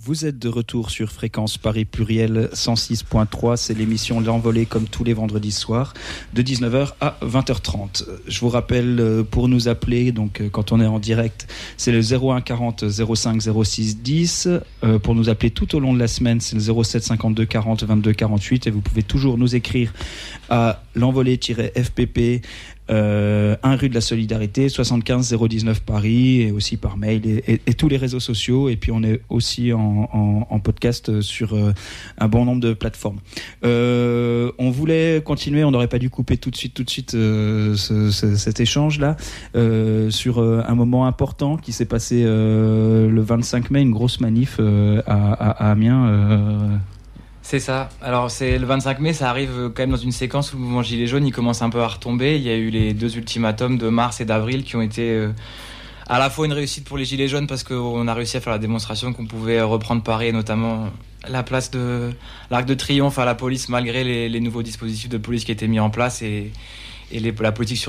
Vous êtes de retour sur Fréquence Paris Pluriel 106.3. C'est l'émission L'Envolée comme tous les vendredis soirs de 19h à 20h30. Je vous rappelle, pour nous appeler, donc quand on est en direct, c'est le 01 40 05 06 10. Pour nous appeler tout au long de la semaine, c'est le 07 52 40 22 48. Et vous pouvez toujours nous écrire à l'envolée-fpp 1 rue de la Solidarité, 75 019 Paris, et aussi par mail et tous les réseaux sociaux. Et puis on est aussi en podcast sur un bon nombre de plateformes. On voulait continuer, on n'aurait pas dû couper tout de suite cet échange là sur un moment important qui s'est passé le 25 mai, une grosse manif à Amiens. C'est ça. Alors c'est le 25 mai, ça arrive quand même dans une séquence où le mouvement Gilets jaunes, il commence un peu à retomber. Il y a eu les 2 ultimatums de mars et d'avril qui ont été à la fois une réussite pour les Gilets jaunes parce qu'on a réussi à faire la démonstration qu'on pouvait reprendre Paris, et notamment la place de l'Arc de Triomphe à la police malgré les nouveaux dispositifs de police qui étaient mis en place et la politique sur